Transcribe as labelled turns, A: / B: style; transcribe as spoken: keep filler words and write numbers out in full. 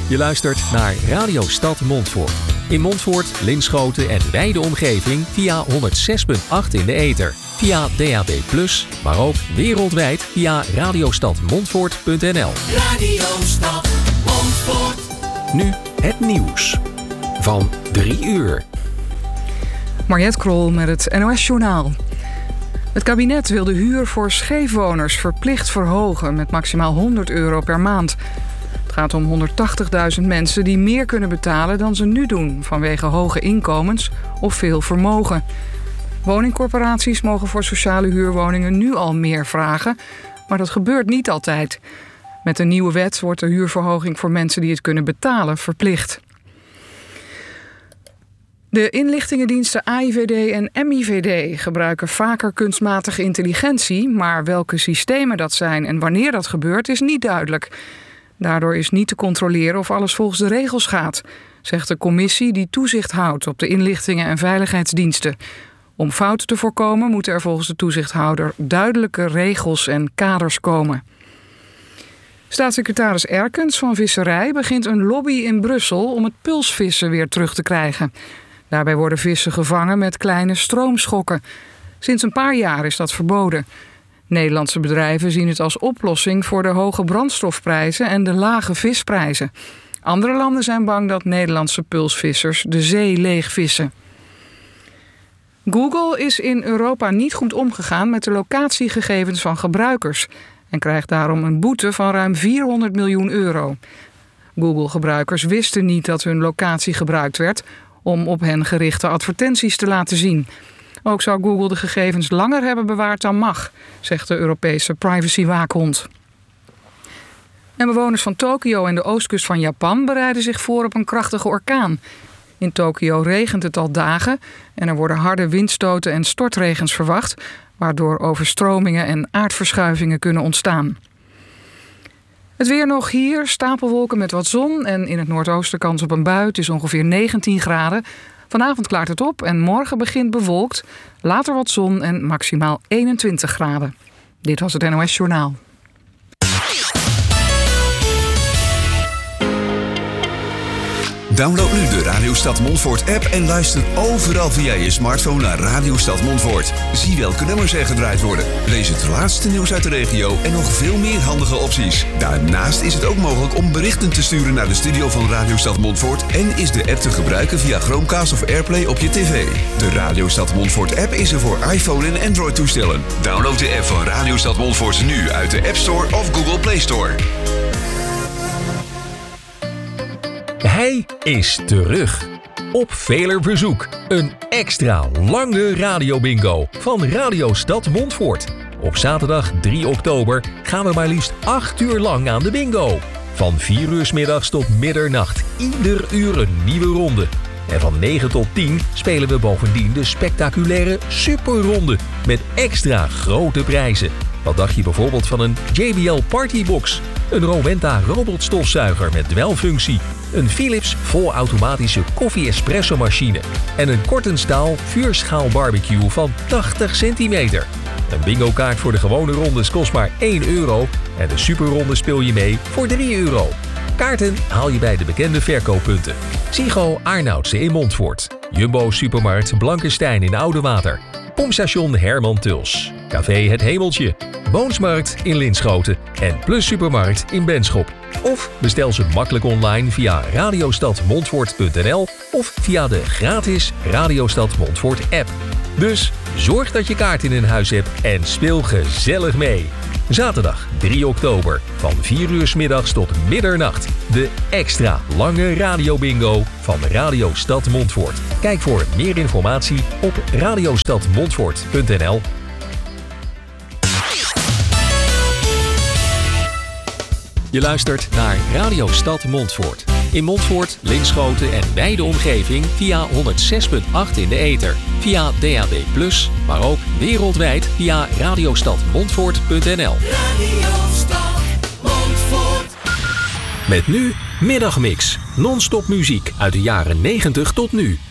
A: Je luistert naar Radio Stad Montfoort. In Montfoort, Linschoten en wijde omgeving via honderd zes komma acht in de ether. Via D A B plus, maar ook wereldwijd via radiostadmontfoort punt n l.
B: Radio Stad Montfoort.
A: Nu het nieuws van drie uur.
C: Mariette Krol met het N O S-journaal. Het kabinet wil de huur voor scheefwoners verplicht verhogen met maximaal honderd euro per maand. Het gaat om honderdtachtigduizend mensen die meer kunnen betalen dan ze nu doen vanwege hoge inkomens of veel vermogen. Woningcorporaties mogen voor sociale huurwoningen nu al meer vragen, maar dat gebeurt niet altijd. Met de nieuwe wet wordt de huurverhoging voor mensen die het kunnen betalen verplicht. De inlichtingendiensten A I V D en M I V D gebruiken vaker kunstmatige intelligentie, maar welke systemen dat zijn en wanneer dat gebeurt is niet duidelijk. Daardoor is niet te controleren of alles volgens de regels gaat, zegt de commissie die toezicht houdt op de inlichtingen- en veiligheidsdiensten. Om fouten te voorkomen moeten er volgens de toezichthouder duidelijke regels en kaders komen. Staatssecretaris Erkens van Visserij begint een lobby in Brussel om het pulsvissen weer terug te krijgen. Daarbij worden vissen gevangen met kleine stroomschokken. Sinds een paar jaar is dat verboden. Nederlandse bedrijven zien het als oplossing voor de hoge brandstofprijzen en de lage visprijzen. Andere landen zijn bang dat Nederlandse pulsvissers de zee leegvissen. Google is in Europa niet goed omgegaan met de locatiegegevens van gebruikers en krijgt daarom een boete van ruim vierhonderd miljoen euro. Google-gebruikers wisten niet dat hun locatie gebruikt werd om op hen gerichte advertenties te laten zien. Ook zou Google de gegevens langer hebben bewaard dan mag, zegt de Europese privacywaakhond. En bewoners van Tokio en de oostkust van Japan bereiden zich voor op een krachtige orkaan. In Tokio regent het al dagen en er worden harde windstoten en stortregens verwacht, waardoor overstromingen en aardverschuivingen kunnen ontstaan. Het weer nog hier, stapelwolken met wat zon en in het noordoosten kans op een bui. Het is ongeveer negentien graden. Vanavond klaart het op en morgen begint bewolkt. Later wat zon en maximaal eenentwintig graden. Dit was het N O S-journaal.
D: Download nu de Radio Stad Montfoort app en luister overal via je smartphone naar Radio Stad Montfoort. Zie welke nummers er gedraaid worden. Lees het laatste nieuws uit de regio en nog veel meer handige opties. Daarnaast is het ook mogelijk om berichten te sturen naar de studio van Radio Stad Montfoort en is de app te gebruiken via Chromecast of Airplay op je tv. De Radio Stad Montfoort app is er voor iPhone en Android toestellen. Download de app van Radio Stad Montfoort nu uit de App Store of Google Play Store.
A: Hij is terug. Op veler verzoek. Een extra lange radiobingo van Radio Stad Montfoort. Op zaterdag drie oktober gaan we maar liefst acht uur lang aan de bingo. Van vier uur 's middags tot middernacht. Ieder uur een nieuwe ronde. En van negen tot tien spelen we bovendien de spectaculaire superronde. Met extra grote prijzen. Wat dacht je bijvoorbeeld van een J B L Partybox? Een Rowenta robotstofzuiger met dwelfunctie. Een Philips volautomatische koffie-espresso-machine. En een Kortenstaal vuurschaal barbecue van tachtig centimeter. Een bingo-kaart voor de gewone rondes kost maar één euro. En de superronde speel je mee voor drie euro. Kaarten haal je bij de bekende verkooppunten. Sigo Arnoudse in Montfoort. Jumbo Supermarkt Blankenstein in Oudewater. Pompstation Herman Tuls. Café Het Hemeltje. Boonsmarkt in Linschoten. En Plus Supermarkt in Benschop. Of bestel ze makkelijk online via radiostadmontfoort punt n l of via de gratis Radio Stad Montfoort app. Dus zorg dat je kaarten in huis hebt en speel gezellig mee. Zaterdag drie oktober van vier uur 's middags tot middernacht. De extra lange radiobingo van Radio Stad Montfoort. Kijk voor meer informatie op radiostadmontfoort punt n l. Je luistert naar Radio Stad Montfoort. In Montfoort, Linschoten en wijde omgeving via honderd zes komma acht in de ether. Via D A B plus, maar ook wereldwijd via radiostadmontfoort punt n l.
B: Radio Stad Montfoort.
A: Met nu Middagmix. Non-stop muziek uit de jaren negentig tot nu.